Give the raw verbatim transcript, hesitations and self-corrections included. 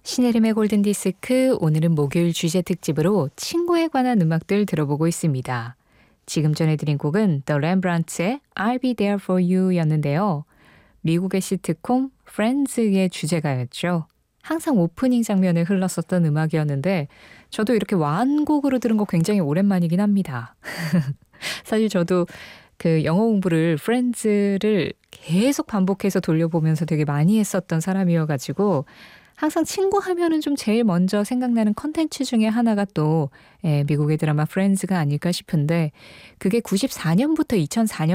신혜림의 골든디스크, 오늘은 목요일 주제 특집으로 친구에 관한 음악들 들어보고 있습니다. 지금 전해드린 곡은 The Rembrandts의 I'll Be There For You 였는데요. 미국의 시트콤 프렌즈의 주제가였죠. 항상 오프닝 장면에 흘렀었던 음악이었는데 저도 이렇게 완곡으로 들은 거 굉장히 오랜만이긴 합니다. 사실 저도 그 영어 공부를 프렌즈를 계속 반복해서 돌려보면서 되게 많이 했었던 사람이어가지고 항상 친구 하면은 좀 제일 먼저 생각나는 컨텐츠 중에 하나가 또 예, 미국의 드라마 프렌즈가 아닐까 싶은데 그게 구십사 년부터 이천사 년